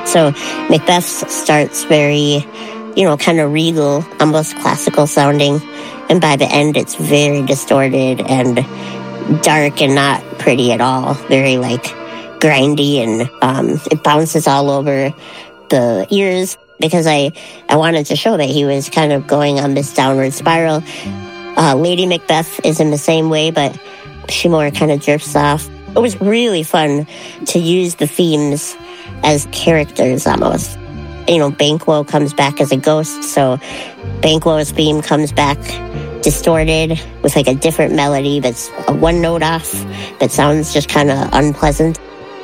So Macbeth starts very, kind of regal, almost classical sounding. And by the end, it's very distorted and dark and not pretty at all. Very grindy, and it bounces all over the ears because I wanted to show that he was kind of going on this downward spiral. Lady Macbeth is in the same way, but she more kind of drifts off. It was really fun to use the themes as characters almost. Banquo comes back as a ghost, so Banquo's theme comes back distorted with a different melody that's a one note off that sounds just kind of unpleasant.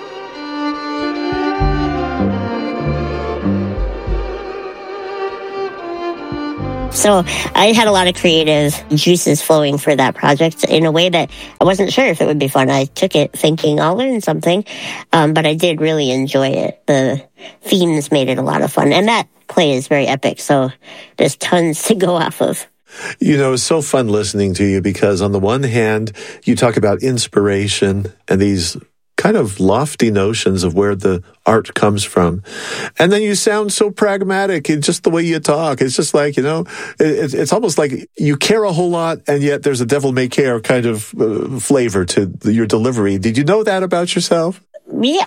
So I had a lot of creative juices flowing for that project in a way that I wasn't sure if it would be fun. I took it thinking I'll learn something, but I did really enjoy it. The themes made it a lot of fun, and that play is very epic, so there's tons to go off of. It's so fun listening to you because on the one hand, you talk about inspiration and these kind of lofty notions of where the art comes from. And then you sound so pragmatic in just the way you talk. It's just it's almost like you care a whole lot, and yet there's a devil may care kind of flavor to your delivery. Did you know that about yourself? Yeah,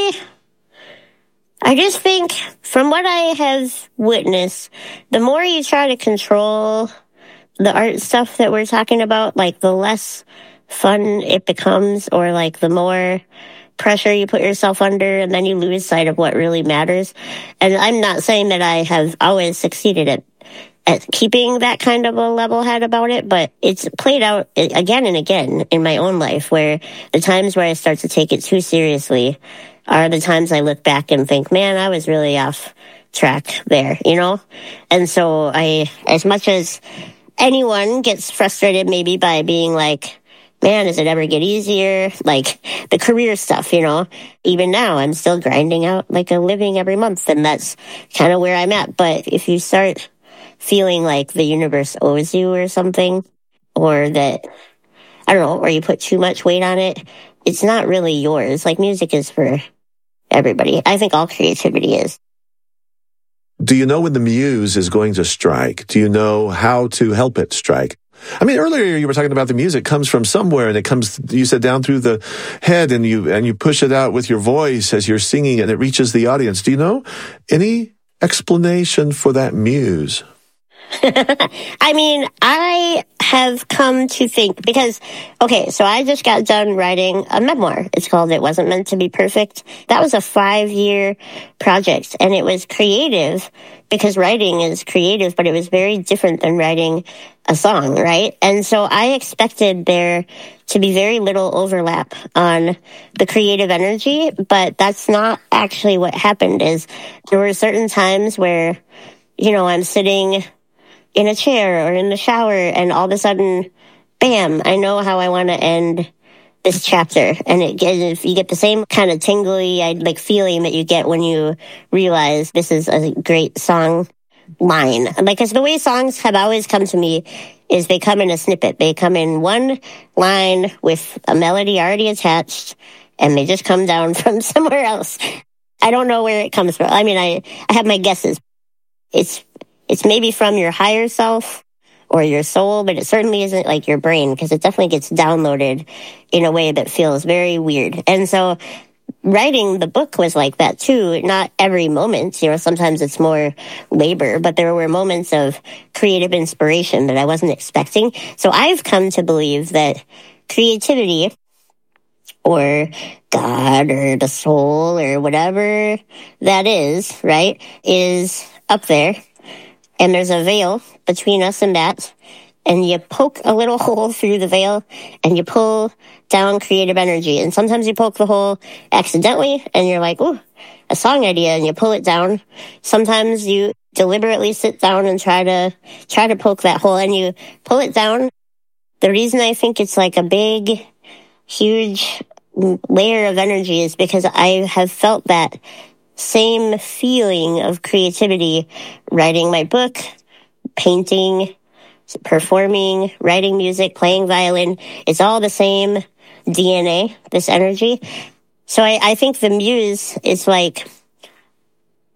I just think from what I have witnessed, the more you try to control the art stuff that we're talking about, the less fun it becomes, or the more pressure you put yourself under, and then you lose sight of what really matters. And I'm not saying that I have always succeeded at keeping that kind of a level head about it, but it's played out again and again in my own life, where the times where I start to take it too seriously are the times I look back and think, man, I was really off track there, And so as much as anyone gets frustrated maybe by being man, does it ever get easier? The career stuff, Even now, I'm still grinding out a living every month, and that's kind of where I'm at. But if you start feeling like the universe owes you or something, or that, I don't know, or you put too much weight on it, it's not really yours. Music is for everybody. I think all creativity is. Do you know when the muse is going to strike? Do you know how to help it strike? I mean, earlier you were talking about the music comes from somewhere, and it comes, you said, down through the head, and you push it out with your voice as you're singing, and it reaches the audience. Do you know any explanation for that muse? I mean, I have come to think, because, so I just got done writing a memoir. It's called It Wasn't Meant to Be Perfect. That was a 5-year project, and it was creative because writing is creative, but it was very different than writing a song, right? And so I expected there to be very little overlap on the creative energy, but that's not actually what happened. Is there were certain times where, I'm sitting in a chair or in the shower, and all of a sudden, bam, I know how I want to end this chapter. And you get the same kind of tingly, feeling that you get when you realize this is a great song line. Because the way songs have always come to me is they come in a snippet. They come in one line with a melody already attached, and they just come down from somewhere else. I don't know where it comes from. I mean, I have my guesses. It's maybe from your higher self or your soul, but it certainly isn't your brain, because it definitely gets downloaded in a way that feels very weird. And so writing the book was like that too. Not every moment, sometimes it's more labor, but there were moments of creative inspiration that I wasn't expecting. So I've come to believe that creativity, or God, or the soul, or whatever that is, right, is up there. And there's a veil between us and that. And you poke a little hole through the veil, and you pull down creative energy. And sometimes you poke the hole accidentally, and you're like, ooh, a song idea, and you pull it down. Sometimes you deliberately sit down and try to poke that hole, and you pull it down. The reason I think it's a big, huge layer of energy is because I have felt that same feeling of creativity writing my book, painting, performing, writing music, playing violin. It's all the same DNA, this energy. So I think the muse is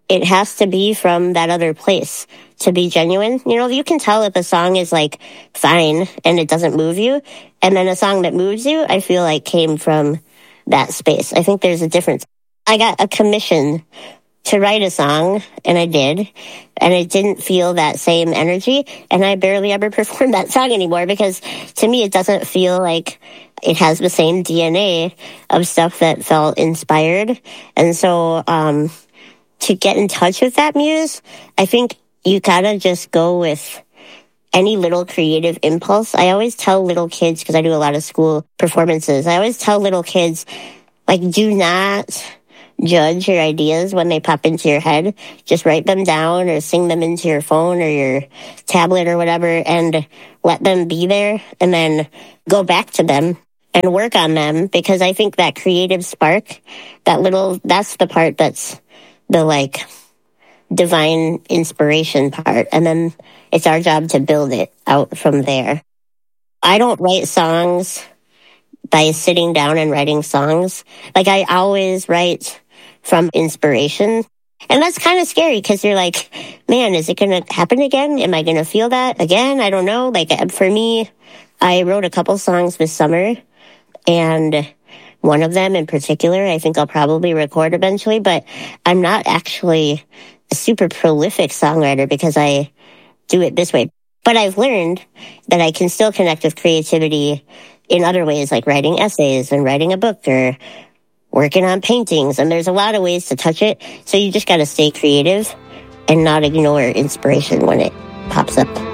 it has to be from that other place to be genuine. You know, you can tell if a song is like fine and it doesn't move you. And then a song that moves you, I feel like came from that space. I think there's a difference. I got a commission to write a song, and I did, and it didn't feel that same energy, and I barely ever perform that song anymore because to me it doesn't feel like it has the same DNA of stuff that felt inspired. And so to get in touch with that muse, I think you gotta just go with any little creative impulse. I always tell little kids, because I do a lot of school performances, I always tell little kids, like, do not judge your ideas when they pop into your head. Just write them down or sing them into your phone or your tablet or whatever and let them be there, and then go back to them and work on them, because I think that creative spark, that's the part that's the like divine inspiration part. And then it's our job to build it out from there. I don't write songs by sitting down and writing songs. Like, I always write from inspiration. And that's kind of scary because you're like, man, is it going to happen again? Am I going to feel that again? I don't know. Like, for me, I wrote a couple songs this summer, and one of them in particular, I think I'll probably record eventually, but I'm not actually a super prolific songwriter because I do it this way. But I've learned that I can still connect with creativity in other ways, like writing essays and writing a book or working on paintings. And there's a lot of ways to touch it. So you just got to stay creative and not ignore inspiration when it pops up.